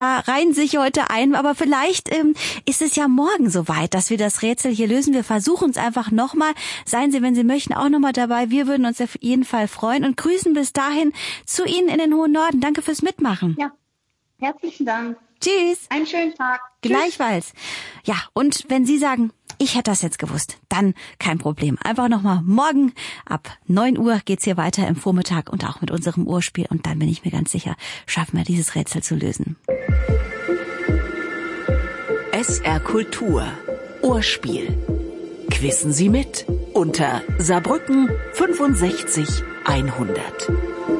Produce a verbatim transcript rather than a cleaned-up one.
reihen sich heute ein, aber vielleicht ähm, ist es ja morgen soweit, dass wir das Rätsel hier lösen. Wir versuchen es einfach nochmal. Seien Sie, wenn Sie möchten, auch nochmal dabei. Wir würden uns auf jeden Fall freuen und grüßen bis dahin zu Ihnen in den hohen Norden. Danke fürs Mitmachen. Ja, herzlichen Dank. Tschüss. Einen schönen Tag. Gleichfalls. Ja, und wenn Sie sagen, ich hätte das jetzt gewusst, dann kein Problem. Einfach nochmal morgen ab neun Uhr geht's hier weiter im Vormittag und auch mit unserem Urspiel. Und dann bin ich mir ganz sicher, schaffen wir dieses Rätsel zu lösen. S R Kultur. Urspiel. Quissen Sie mit unter Saarbrücken fünfundsechzig hundert.